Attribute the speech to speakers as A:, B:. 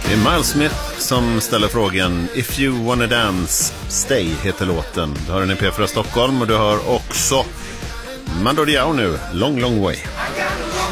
A: Det är Miles Smith som ställer frågan If You Wanna Dance, Stay heter låten. Du har en EP från Stockholm och du har också Mando Diao nu, Long Long Way.